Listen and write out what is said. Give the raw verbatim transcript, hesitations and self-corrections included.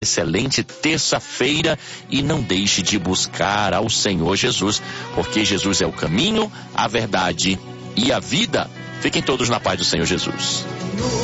excelente terça-feira e não deixe de buscar ao Senhor Jesus, porque Jesus é o caminho, a verdade e a vida. Fiquem todos na paz do Senhor Jesus.